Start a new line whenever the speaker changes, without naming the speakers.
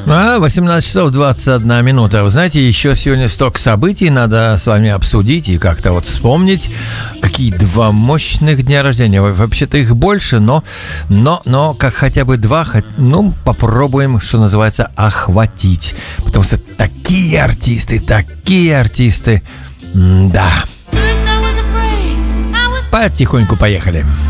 18 часов 21 минута. Вы знаете, еще сегодня столько событий надо с вами обсудить и как-то вот вспомнить. Какие два мощных дня рождения. Вообще-то их больше, но как хотя бы два, попробуем, что называется, охватить. Потому что такие артисты. Да. Потихоньку поехали.